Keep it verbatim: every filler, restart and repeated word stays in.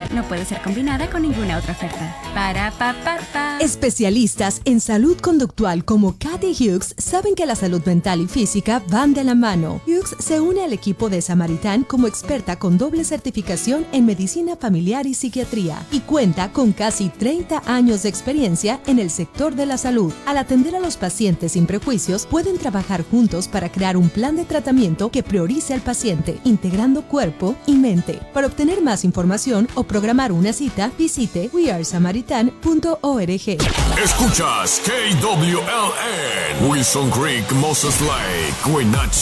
No puede ser combinada con ninguna otra oferta. Para pa pa pa. Especialistas en salud conductual como Kathy Hughes saben que la salud mental y física van de la mano. Hughes se une al equipo de Samaritan como experta con doble certificación en medicina familiar y psiquiatría y cuenta con casi treinta años de experiencia en el sector de la salud. Al atender a los pacientes sin prejuicios, pueden trabajar juntos para crear un plan de tratamiento que priorice al paciente, integrando cuerpo y mente. Para obtener más información o programar una cita, visite we are samaritan punto org. Escuchas K W L N, Wilson Creek, Moses Lake, Wenatchee.